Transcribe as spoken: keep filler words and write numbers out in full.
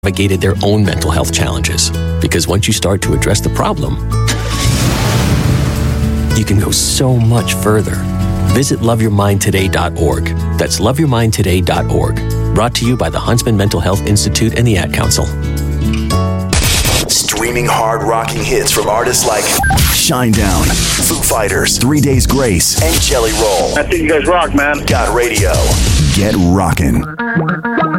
navigated their own mental health challenges. Because once you start to address the problem, you can go so much further. Visit love your mind today dot org. That's love your mind today dot org. Brought to you by the Huntsman Mental Health Institute and the Ad Council. Streaming hard-rocking hits from artists like Shinedown, Foo Fighters, Three Days Grace, and Jelly Roll. I think you guys rock, man. Got radio. Get rockin'.